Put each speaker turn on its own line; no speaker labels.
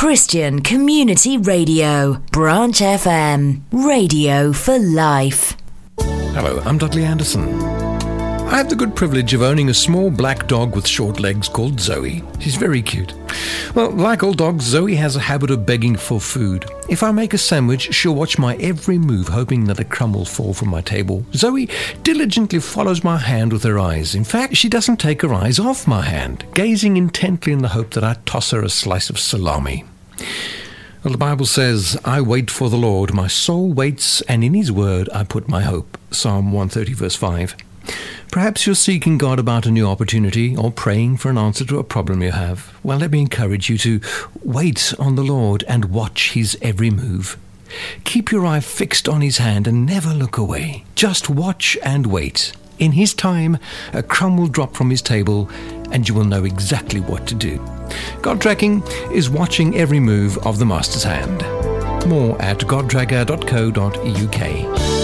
Christian Community Radio, Branch FM, radio for life.
Hello, I'm Dudley Anderson. I have the good privilege of owning a small black dog with short legs called Zoe. She's very cute. Well, like all dogs, Zoe has a habit of begging for food. If I make a sandwich, she'll watch my every move, hoping that a crumb will fall from my table. Zoe diligently follows my hand with her eyes. In fact, she doesn't take her eyes off my hand, gazing intently in the hope that I toss her a slice of salami. Well, the Bible says, I wait for the Lord, my soul waits, and in his word I put my hope. Psalm 130 verse 5. Perhaps you're seeking God about a new opportunity or praying for an answer to a problem you have. Well, let me encourage you to wait on the Lord and watch his every move. Keep your eye fixed on his hand and never look away. Just watch and wait. In his time, a crumb will drop from his table and you will know exactly what to do. God Tracking is watching every move of the Master's hand. More at godtracker.co.uk.